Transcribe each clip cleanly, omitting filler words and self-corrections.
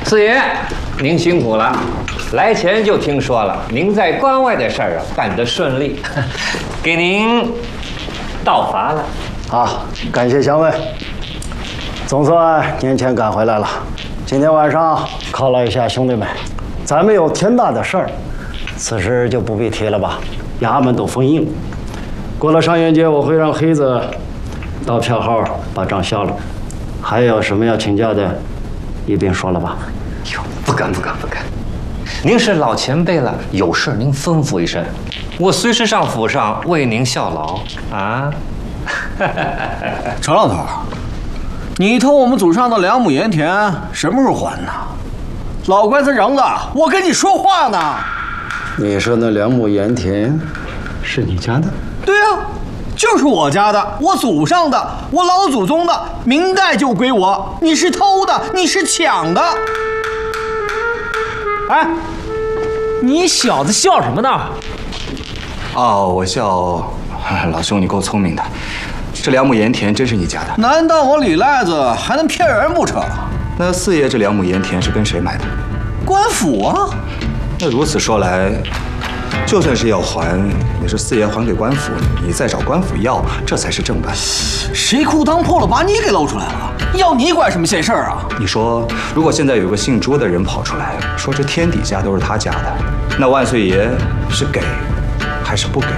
四爷，您辛苦了。来前就听说了您在关外的事儿办得顺利，给您道罚了。 好，感谢相慰。总算年前赶回来了。今天晚上犒劳一下兄弟们，咱们有天大的事儿，此事就不必提了吧。衙门都封印了。过了上元节，我会让黑子到票号把账消了。还有什么要请教的，一并说了吧。 哟，不敢。您是老前辈了，有事您吩咐一声，我随时上府上为您效劳啊。 程老头，你偷我们祖上的2亩盐田，什么时候还呢？老官司扔了，我跟你说话呢。 你说那2亩盐田是你家的？ 对呀，就是我家的，我祖上的，我老祖宗的，明代就归我。你是偷的，你是抢的。 哎，你小子笑什么呢？ 哦，我笑，老兄你够聪明的，这2亩盐田真是你家的？ 难道我李赖子还能骗人不成？ 那四爷这2亩盐田是跟谁买的？ 官府啊。 那如此说来，就算是要还，也是四爷还给官府，你再找官府要，这才是正办。 谁裤裆破了，把你给露出来了？要你管什么闲事儿啊？ 你说，如果现在有个姓朱的人跑出来说这天底下都是他家的，那万岁爷是给还是不给？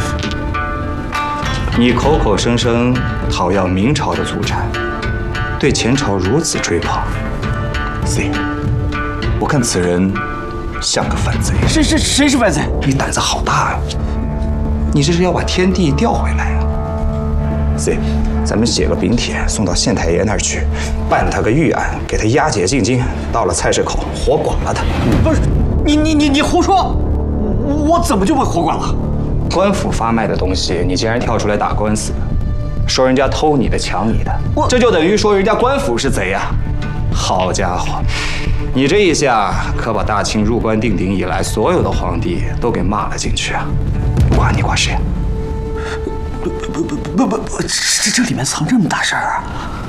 你口口声声讨要明朝的祖产，对前朝如此追捧，四爷，我看此人像个反贼。 谁是反贼？ 你胆子好大呀！你这是要把天地调回来呀？4爷，咱们写个禀帖送到县太爷那儿去，办他个御案，给他押解进京，到了菜市口活剐了他。 不是，你胡说！我怎么就被活剐了？ 官府发卖的东西，你竟然跳出来打官司，说人家偷你的、抢你的，这就等于说人家官府是贼呀！好家伙！你这一下可把大清入关定鼎以来所有的皇帝都给骂了进去啊！管你管谁？ 不，这里面藏这么大事儿啊！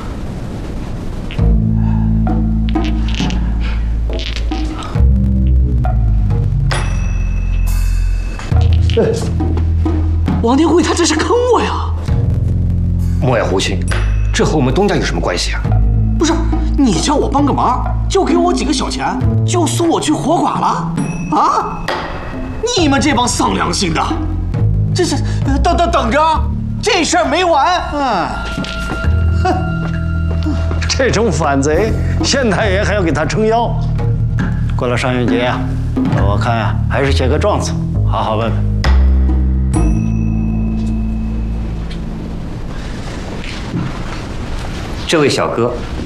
王天贵他这是坑我呀！ 莫要胡信，这和我们东家有什么关系啊？ 不是，你叫我帮个忙，就给我几个小钱，就送我去活剐了？啊！你们这帮丧良心的，这是等着，这事儿没完。 哼，这种反贼，县太爷还要给他撑腰。过了上元节啊，我看呀，还是写个状子，好好问问。 这位小哥，